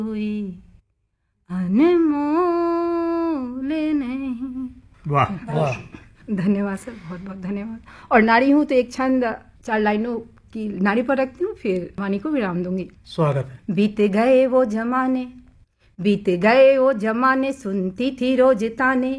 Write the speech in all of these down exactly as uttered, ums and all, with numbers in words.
कोई अनमोल नहीं। वाह वाह, धन्यवाद सर, बहुत बहुत धन्यवाद। और नारी हूँ तो एक छंद चार लाइनों की नारी पर रखती हूँ, फिर वाणी को विराम दूंगी। स्वागत है। बीते गए वो जमाने, बीते गए वो जमाने, सुनती थी रोज ताने,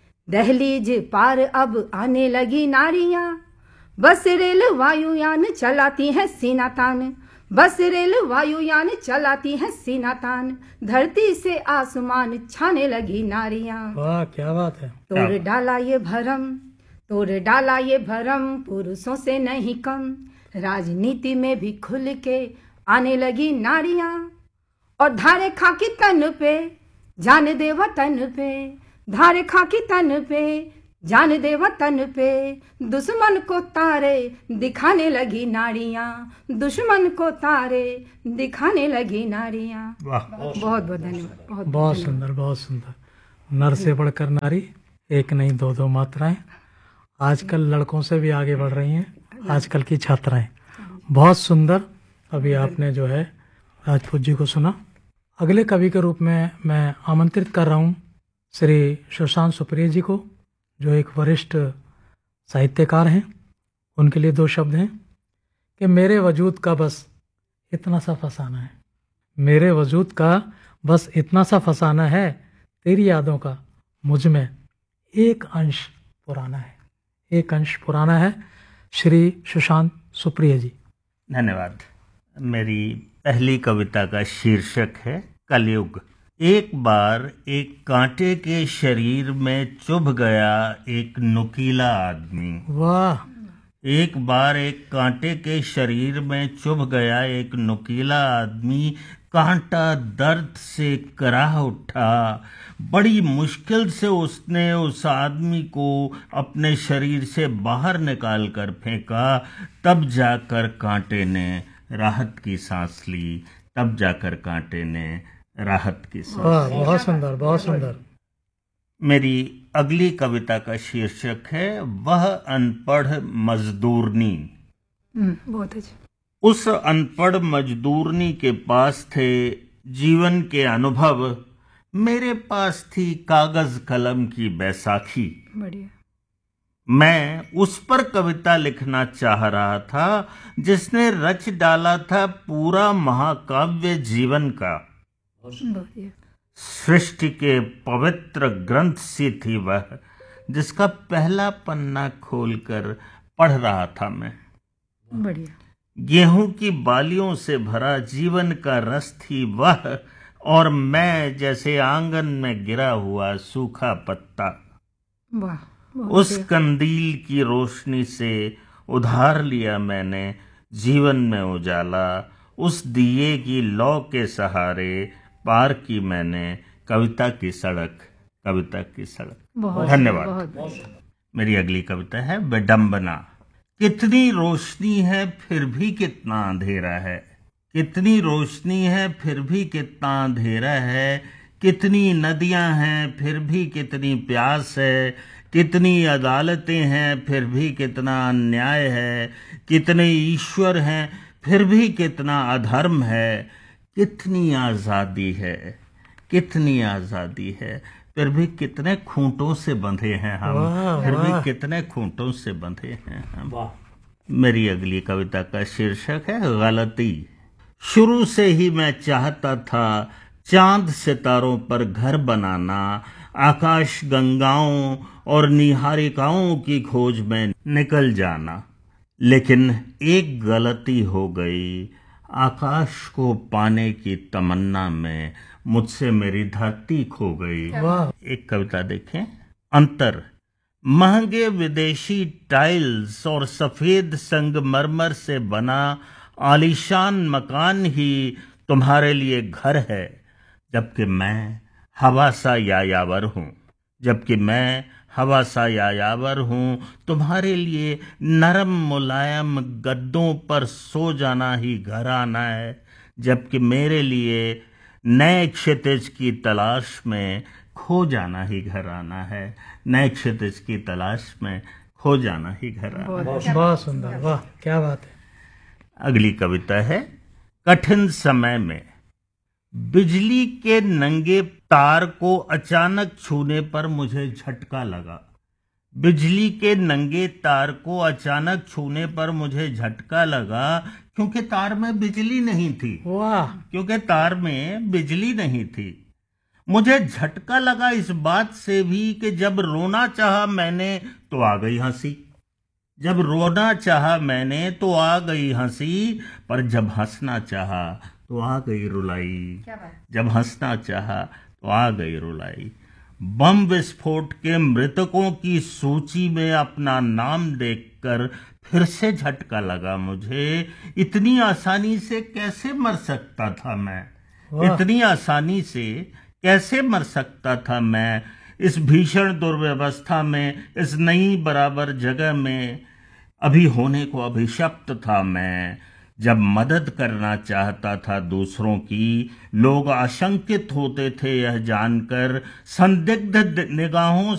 दहलीज पार अब आने लगी नारियां, बस रेल वायुयान चलाती हैं सीना तान, बस रेल वायुयान चलाती हैं सीना तान, धरती से आसमान छाने लगी नारियां। वाह क्या बात है। तोड़ डाला ये भरम, तोड़ डाला ये भरम, पुरुषों से नहीं कम, राजनीति में भी खुल के आने लगी नारियां, और धारे खाकी तन पे जान दे वतन पे, धारे खाकी तन पे जान दे वतन पे, दुश्मन को तारे दिखाने लगी नारियां, दुश्मन को तारे दिखाने लगी नारियां। वाह, बहुत बहुत धन्यवाद। बहुत बहुत सुंदर, बहुत सुंदर। नर से बढ़कर नारी, एक नहीं दो दो मात्राएं, आजकल लड़कों से भी आगे बढ़ रही हैं आजकल की छात्राएं। बहुत सुंदर। अभी आपने जो है राजपूत जी को सुना। अगले कवि के रूप में मैं आमंत्रित कर रहा हूँ श्री सुशांत सुप्रिय जी को, जो एक वरिष्ठ साहित्यकार हैं। उनके लिए दो शब्द हैं कि मेरे वजूद का बस इतना सा फसाना है, मेरे वजूद का बस इतना सा फसाना है, तेरी यादों का मुझ में एक अंश पुराना है, एक अंश पुराना है। श्री सुशांत सुप्रिय जी। धन्यवाद। मेरी पहली कविता का शीर्षक है कलयुग। एक बार एक कांटे के शरीर में चुभ गया एक नुकीला आदमी। वाह। एक बार एक कांटे के शरीर में चुभ गया एक नुकीला आदमी, कांटा दर्द से कराह उठा, बड़ी मुश्किल से उसने उस आदमी को अपने शरीर से बाहर निकाल कर फेंका, तब जाकर कांटे ने राहत की सांस ली, तब जाकर कांटे ने राहत की सांस ली। बहुत सुंदर, बहुत सुंदर। मेरी अगली कविता का शीर्षक है वह अनपढ़ मजदूरनी। बहुत अच्छे। उस अनपढ़ मजदूरनी के पास थे जीवन के अनुभव, मेरे पास थी कागज कलम की बैसाखी। बढ़िया। मैं उस पर कविता लिखना चाह रहा था जिसने रच डाला था पूरा महाकाव्य जीवन का। बढ़िया। सृष्टि के पवित्र ग्रंथ सी थी वह, जिसका पहला पन्ना खोलकर पढ़ रहा था मैं। बढ़िया। गेहूं की बालियों से भरा जीवन का रस थी वह, और मैं जैसे आंगन में गिरा हुआ सूखा पत्ता। वाह। उस कंदील की रोशनी से उधार लिया मैंने जीवन में उजाला, उस दिए की लौ के सहारे पार की मैंने कविता की सड़क, कविता की सड़क। धन्यवाद। मेरी अगली कविता है विडंबना। कितनी रोशनी है फिर भी कितना अंधेरा है, कितनी रोशनी है फिर भी कितना अंधेरा है, कितनी नदियां हैं फिर भी कितनी प्यास है, कितनी अदालतें हैं फिर भी कितना अन्याय है, कितने ईश्वर हैं फिर भी कितना अधर्म है, कितनी आज़ादी है, कितनी आज़ादी है, फिर भी कितने खूंटों से बंधे हैं हम, फिर भी कितने खूंटों से बंधे हैं हम। मेरी अगली कविता का शीर्षक है गलती। शुरू से ही मैं चाहता था चांद सितारों पर घर बनाना, आकाश गंगाओं और निहारिकाओं की खोज में निकल जाना, लेकिन एक गलती हो गई। आकाश को पाने की तमन्ना में मुझसे मेरी धरती खो गई। एक कविता देखें। अंतर। महंगे विदेशी टाइल्स और सफेद संगमरमर से बना आलीशान मकान ही तुम्हारे लिए घर है, जबकि मैं हवा सा यायावर हूँ, जबकि मैं हवा सा यायावर हूँ, तुम्हारे लिए नरम मुलायम गद्दों पर सो जाना ही घर आना है, जबकि मेरे लिए नए क्षितिज की तलाश में खो जाना ही घर आना है, नए क्षितिज की तलाश में खो जाना ही घर आना है। बहुत सुंदर, वाह क्या बात है। अगली कविता है कठिन समय में। बिजली के नंगे तार को अचानक छूने पर मुझे झटका लगा। बिजली के नंगे तार को अचानक छूने पर मुझे झटका लगा, क्योंकि तार में बिजली नहीं थी। वाह, क्योंकि तार में बिजली नहीं थी। मुझे झटका लगा इस बात से भी कि जब रोना चाहा मैंने तो आ गई हंसी। जब रोना चाहा मैंने तो आ गई हंसी, पर जब हंसना चाहा तो आ गई रुलाई। जब हंसना चाहा तो आ गई रुलाई। बम विस्फोट के मृतकों की सूची में अपना नाम देखकर फिर से झटका लगा मुझे। इतनी आसानी से कैसे मर सकता था मैं? इतनी आसानी से कैसे मर सकता था मैं? इस भीषण दुर्व्यवस्था में, इस नई बराबर जगह में अभी होने को अभिशप्त था मैं। जब मदद करना चाहता था दूसरों की, लोग आशंकित होते थे यह जानकर। संदिग्ध निगाहों